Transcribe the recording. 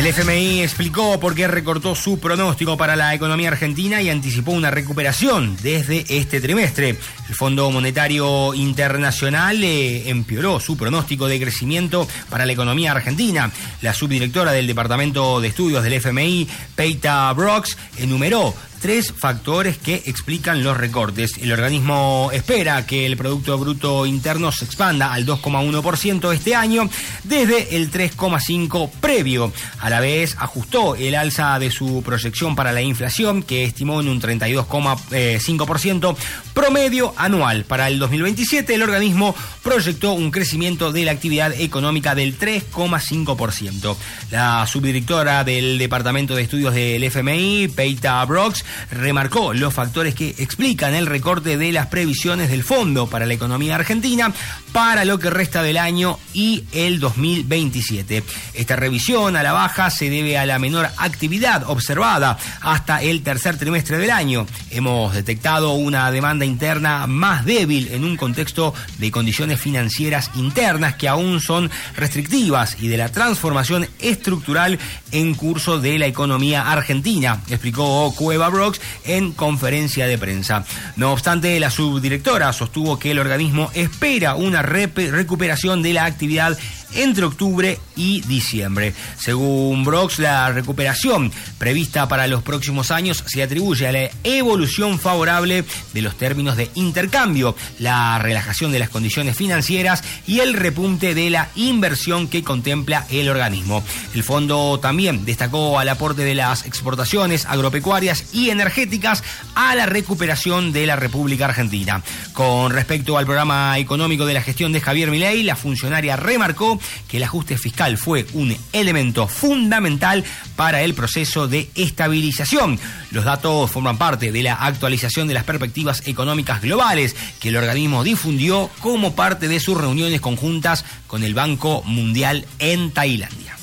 El FMI explicó por qué recortó su pronóstico para la economía argentina y anticipó una recuperación desde este trimestre. El Fondo Monetario Internacional empeoró su pronóstico de crecimiento para la economía argentina. La subdirectora del Departamento de Estudios del FMI, Peita Brooks, enumeró 3 factores que explican los recortes. El organismo espera que el Producto Bruto Interno se expanda al 2,1% este año, desde el 3,5% previo. A la vez, ajustó el alza de su proyección para la inflación, que estimó en un 32,5% promedio anual. Para el 2027, el organismo proyectó un crecimiento de la actividad económica del 3,5%. La subdirectora del Departamento de Estudios del FMI, Peita Brooks, remarcó los factores que explican el recorte de las previsiones del Fondo para la Economía Argentina para lo que resta del año y el 2027. Esta revisión a la baja se debe a la menor actividad observada hasta el tercer trimestre del año. Hemos detectado una demanda interna más débil en un contexto de condiciones financieras internas que aún son restrictivas y de la transformación estructural en curso de la economía argentina, explicó Cueva Brooks en conferencia de prensa. No obstante, la subdirectora sostuvo que el organismo espera una recuperación de la actividad entre octubre y diciembre. Según Brooks, la recuperación prevista para los próximos años se atribuye a la evolución favorable de los términos de intercambio, la relajación de las condiciones financieras y el repunte de la inversión que contempla el organismo. El fondo también destacó al aporte de las exportaciones agropecuarias y energéticas a la recuperación de la República Argentina. Con respecto al programa económico de la gestión de Javier Milei, la funcionaria remarcó que el ajuste fiscal fue un elemento fundamental para el proceso de estabilización. Los datos forman parte de la actualización de las perspectivas económicas globales que el organismo difundió como parte de sus reuniones conjuntas con el Banco Mundial en Tailandia.